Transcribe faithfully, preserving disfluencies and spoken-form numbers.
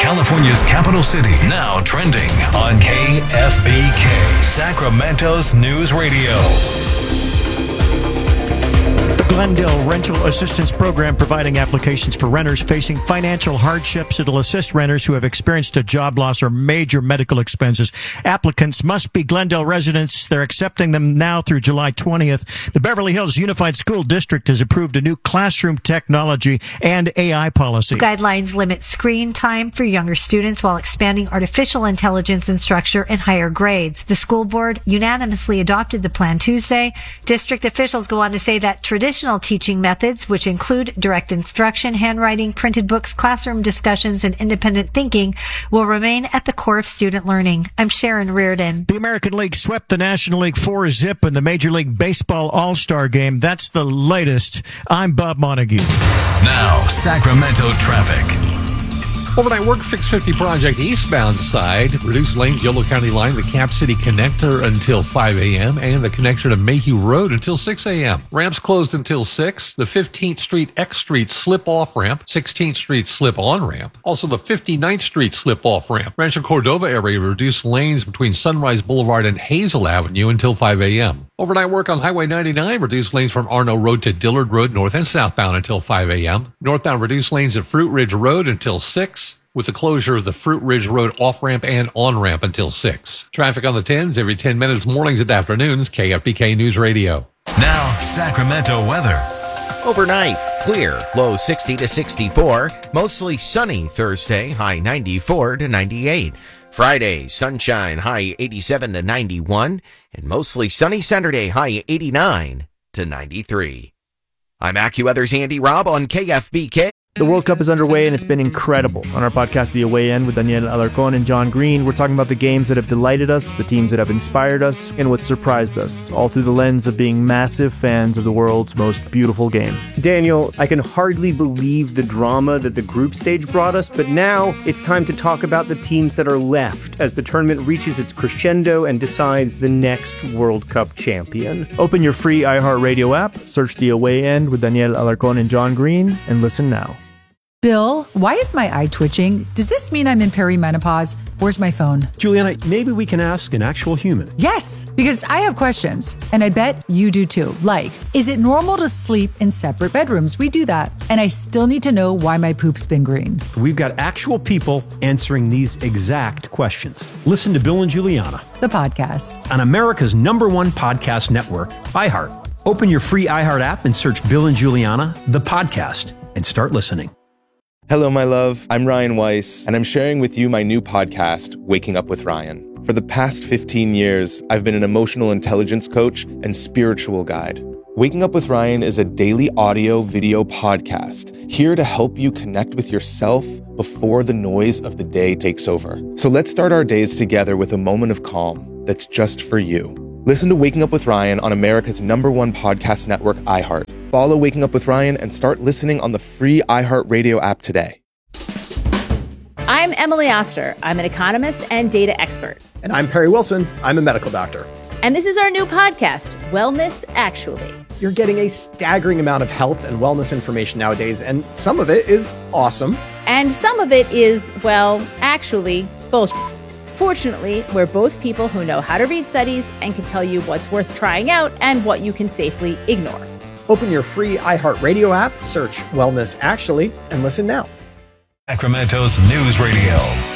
California's capital city, now trending on K F B K, Sacramento's News Radio. Glendale Rental Assistance Program providing applications for renters facing financial hardships. It'll assist renters who have experienced a job loss or major medical expenses. Applicants must be Glendale residents. They're accepting them now through July twentieth. The Beverly Hills Unified School District has approved a new classroom technology and A I policy. Guidelines limit screen time for younger students while expanding artificial intelligence instruction in higher grades. The school board unanimously adopted the plan Tuesday. District officials go on to say that traditional teaching methods, which include direct instruction, handwriting, printed books, classroom discussions, and independent thinking, will remain at the core of student learning. I'm Sharon Reardon. The American League swept the National League four zip in the Major League Baseball All-Star Game. That's the latest. I'm Bob Montague. Now, Sacramento traffic. Overnight work six fifty project eastbound side. Reduced lanes, Yolo County line, the Cap City connector until five a.m. and the connection to Mayhew Road until six a.m. Ramps closed until six. The fifteenth Street X Street slip-off ramp, sixteenth Street slip-on ramp. Also the fifty-ninth Street slip-off ramp. Rancho Cordova area reduced lanes between Sunrise Boulevard and Hazel Avenue until five a.m. Overnight work on Highway ninety-nine. Reduced lanes from Arno Road to Dillard Road, north and southbound until five a.m. Northbound reduced lanes at Fruit Ridge Road until six. With the closure of the Fruit Ridge Road off-ramp and on-ramp until six. Traffic on the tens every ten minutes, mornings and afternoons, K F B K News Radio. Now, Sacramento weather. Overnight, clear, low sixty to sixty-four. Mostly sunny Thursday, high ninety-four to ninety-eight. Friday, sunshine, high eighty-seven to ninety-one. And mostly sunny Saturday, high eighty-nine to ninety-three. I'm AccuWeather's Andy Robb on K F B K. The World Cup is underway, and it's been incredible. On our podcast, The Away End, with Daniel Alarcón and John Green, we're talking about the games that have delighted us, the teams that have inspired us, and what surprised us, all through the lens of being massive fans of the world's most beautiful game. Daniel, I can hardly believe the drama that the group stage brought us, but now it's time to talk about the teams that are left as the tournament reaches its crescendo and decides the next World Cup champion. Open your free iHeartRadio app, search The Away End with Daniel Alarcón and John Green, and listen now. Bill, why is my eye twitching? Does this mean I'm in perimenopause? Where's my phone? Juliana, maybe we can ask an actual human. Yes, because I have questions, and I bet you do too. Like, is it normal to sleep in separate bedrooms? We do that. And I still need to know why my poop's been green. We've got actual people answering these exact questions. Listen to Bill and Juliana, the podcast, on America's number one podcast network, iHeart. Open your free iHeart app and search Bill and Juliana, the podcast, and start listening. Hello, my love. I'm Ryan Weiss, and I'm sharing with you my new podcast, Waking Up with Ryan. For the past fifteen years, I've been an emotional intelligence coach and spiritual guide. Waking Up with Ryan is a daily audio video podcast here to help you connect with yourself before the noise of the day takes over. So let's start our days together with a moment of calm that's just for you. Listen to Waking Up with Ryan on America's number one podcast network, iHeart. Follow Waking Up with Ryan and start listening on the free iHeartRadio app today. I'm Emily Oster. I'm an economist and data expert. And I'm Perry Wilson. I'm a medical doctor. And this is our new podcast, Wellness Actually. You're getting a staggering amount of health and wellness information nowadays, and some of it is awesome. And some of it is, well, actually, bullshit. Fortunately, we're both people who know how to read studies and can tell you what's worth trying out and what you can safely ignore. Open your free iHeartRadio app, search Wellness Actually, and listen now. Sacramento's News Radio.